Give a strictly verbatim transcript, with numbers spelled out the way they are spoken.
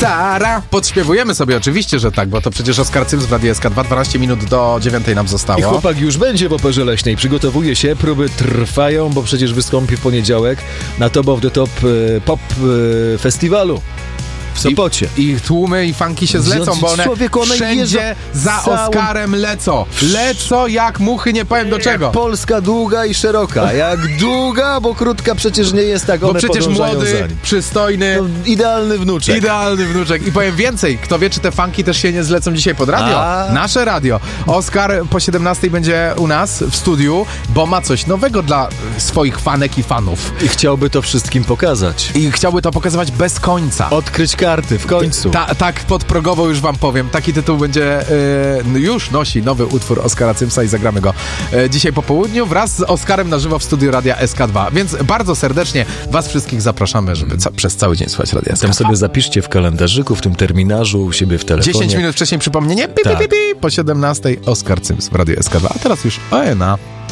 Tara. Podśpiewujemy sobie oczywiście, że tak, bo to przecież Oskar Cyms w Radiu S K dwa, dwanaście minut do dziewiątej nam zostało. I chłopak już będzie w Operze Leśnej, przygotowuje się, próby trwają, bo przecież wystąpi w poniedziałek na Top of the Top e, Pop e, Festiwalu w Sopocie. I, I tłumy i funky się zlecą, bo one Człowieku, one wszędzie za całą... Oskarem lecą. Lecą jak muchy, nie powiem do czego. Polska długa i szeroka. Jak długa, bo krótka przecież nie jest, tak, bo one przecież młody, za nim. przystojny. No, idealny wnuczek. Idealny wnuczek. I powiem więcej, kto wie, czy te funky też się nie zlecą dzisiaj pod radio. A. Nasze radio. Oskar po siedemnastej będzie u nas w studiu, bo ma coś nowego dla swoich fanek i fanów. I chciałby to wszystkim pokazać. I chciałby to pokazywać bez końca. Odkryć karty w końcu. Ta, tak podprogowo już wam powiem. Taki tytuł będzie, yy, już nosi nowy utwór Oskara Cymsa i zagramy go yy, dzisiaj po południu wraz z Oskarem na żywo w studiu Radia S K dwa. Więc bardzo serdecznie was wszystkich zapraszamy, żeby ca- przez cały dzień słuchać Radia S K dwa. Tam sobie zapiszcie w kalendarzyku, w tym terminarzu, u siebie w telefonie. dziesięć minut wcześniej przypomnienie. Pi, pi, pi, pi. Po siedemnastej Oskar Cyms w Radiu S K dwa. A teraz już O E N A.